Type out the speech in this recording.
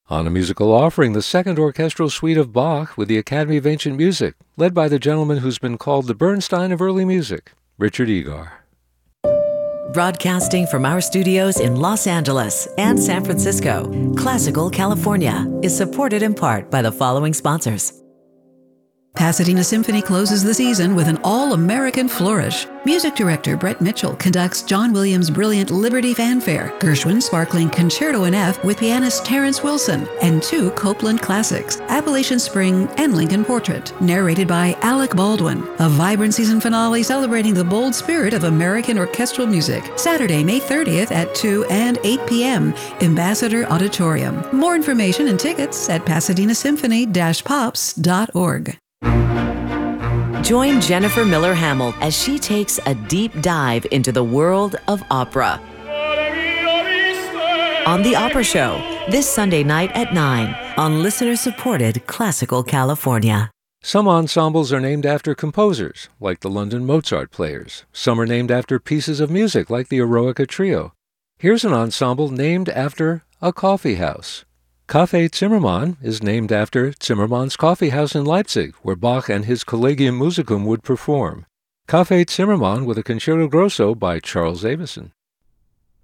On a musical offering, the second orchestral suite of Bach with the Academy of Ancient Music, led by the gentleman who's been called the Bernstein of early music, Richard Egar. Broadcasting from our studios in Los Angeles and San Francisco, Classical California is supported in part by the following sponsors. Pasadena Symphony closes the season with an all-American flourish. Music director Brett Mitchell conducts John Williams' brilliant Liberty Fanfare, Gershwin's sparkling Concerto in F with pianist Terrence Wilson, and 2 Copland classics, Appalachian Spring and Lincoln Portrait, narrated by Alec Baldwin. A vibrant season finale celebrating the bold spirit of American orchestral music. Saturday, May 30th at 2 and 8 p.m., Ambassador Auditorium. More information and tickets at pasadena-symphony-pops.org. Join Jennifer Miller Hamill as she takes a deep dive into the world of opera on The Opera Show this Sunday night at 9 on listener-supported Classical California. Some ensembles are named after composers, like the London Mozart Players. Some are named after pieces of music, like the Eroica Trio. Here's an ensemble named after a coffee house. Café Zimmermann is named after Zimmermann's Coffee House in Leipzig, where Bach and his Collegium Musicum would perform. Café Zimmermann with a Concerto Grosso by Charles Avison.